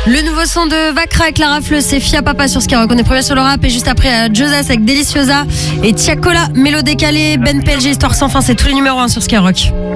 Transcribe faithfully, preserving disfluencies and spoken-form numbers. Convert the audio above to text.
Le nouveau son de Vakra avec la rafle, c'est Fia Papa sur Skyrock. On est premier sur le rap et juste après euh, Josas avec Deliciosa et Tiakola, Mélo décalé, Ben P L G, Histoire sans fin, c'est tous les numéros un sur Skyrock.